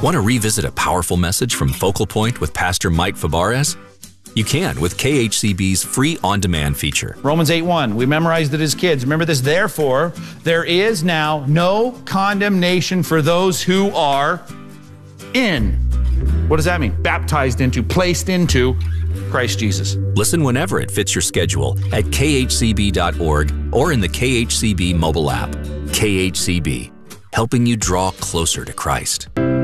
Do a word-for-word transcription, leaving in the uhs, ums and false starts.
Want to revisit a powerful message from Focal Point with Pastor Mike Fabarez? You can with K H C B's free on-demand feature. Romans eight one, we memorized it as kids. Remember this, therefore, there is now no condemnation for those who are in. What does that mean? Baptized into, placed into Christ Jesus. Listen whenever it fits your schedule at K H C B dot org or in the K H C B mobile app. K H C B, helping you draw closer to Christ.